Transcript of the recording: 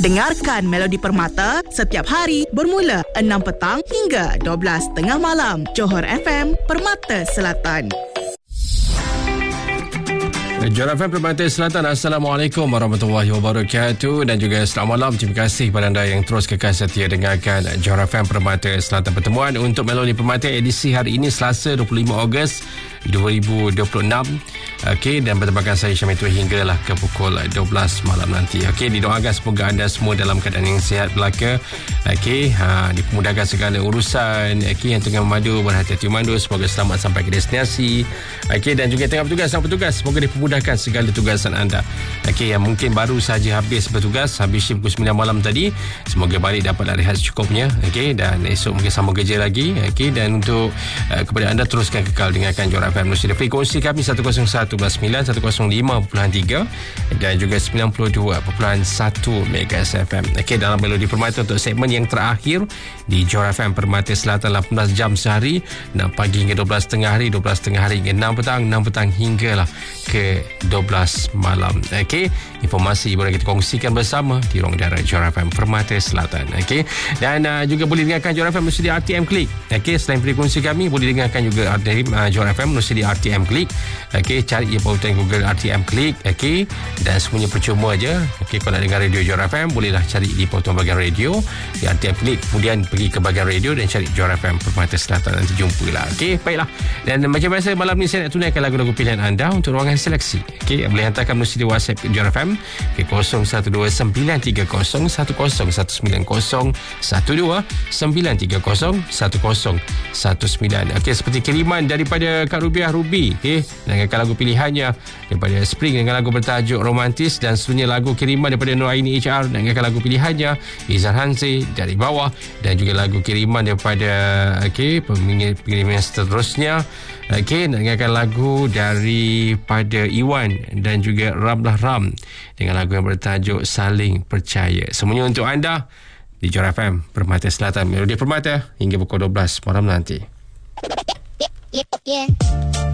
Dengarkan Melodi Permata setiap hari bermula 6 petang hingga 12 tengah malam. Johor FM, Permata Selatan. Johor FM Permata Selatan. Assalamualaikum warahmatullahi wabarakatuh dan juga selamat malam. Terima kasih kepada anda yang terus kekal setia dengarkan Johor FM Permata Selatan. Pertemuan untuk Melodi Permata edisi hari ini Selasa 25 Ogos 2026. Okey, dan bertemankan saya Syamil tu hinggalah ke pukul 12 malam nanti. Okey, didoakan semoga anda semua dalam keadaan yang sihat belaka. Okey, dipermudahkan segala urusan. Okey, yang tengah memadu berhati-hati memandu, semoga selamat sampai ke destinasi. Okey, dan juga tengah bertugas, semoga dipermudahkan segala tugasan anda. Okey, yang mungkin baru saja habis bertugas, habis shift pukul 9 malam tadi, semoga balik dapatlah rehat secukupnya. Okey, dan esok mungkin sambung kerja lagi. Okey, dan untuk kepada anda teruskan kekal dengarkan Johor FM Nusira. Frekuensi kami 101.9, 105.3 dan juga 92.1 MHz FM. Okey, dalam Melodi Permata untuk segmen yang terakhir di Johor FM Permata Selatan 18 jam sehari, 6 pagi hingga 12 tengah hari, 12 tengah hari hingga 6 petang, 6 petang hinggalah ke 12 malam. Okey, informasi boleh kita kongsikan bersama di ruang udara Johor FM Permata Selatan. Okey, dan juga boleh dengarkan Johor FM melalui RTM Klik. Okey, selain frekuensi kami boleh dengarkan juga Johor FM melalui RTM Klik. Okey, cari je pautan Google RTM Klik. Okey, dan semuanya percuma aja. Okey, kalau nak dengar radio Johor FM, bolehlah cari di pautan bahagian radio di RTM Klik, kemudian pergi ke bahagian radio dan cari Johor FM Permata Selatan, nanti jumpalah. Okey, baiklah. Dan macam biasa malam ni saya nak tunaikan lagu-lagu pilihan anda untuk ruangan seleksi. Okey, boleh hantarkan melalui WhatsApp Johor FM ke 0129301019. Okey, seperti kiriman daripada Kak Ruby, okey, dengan lagu pilihannya daripada Spring dengan lagu bertajuk Romantis, dan seterusnya lagu kiriman daripada Nuraini HR dengan lagu pilihannya Izar Hansi Dari Bawah, dan juga lagu kiriman daripada pengiriman seterusnya dengarkan lagu daripada Iwan dan juga Ramlah Ram dengan lagu yang bertajuk Saling Percaya. Semuanya untuk anda di Johor FM Permata Selatan, Melodi Permata hingga pukul 12 malam nanti. Yeah.